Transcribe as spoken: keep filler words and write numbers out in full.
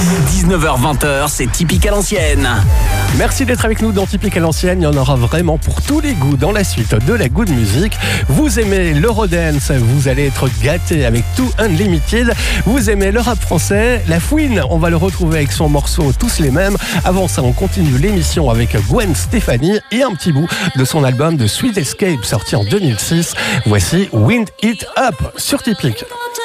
dix-neuf heures vingt, c'est Typique à l'ancienne. Merci d'être avec nous dans Typique à l'ancienne. Il y en aura vraiment pour tous les goûts dans la suite de la Good Music. Vous aimez l'Eurodance, vous allez être gâtés avec Too Unlimited. Vous aimez le rap français, La Fouine, on va le retrouver avec son morceau Tous les mêmes. Avant ça, on continue l'émission avec Gwen Stefani et un petit bout de son album de Sweet Escape sorti en deux mille six. Voici Wind It Up sur Typique.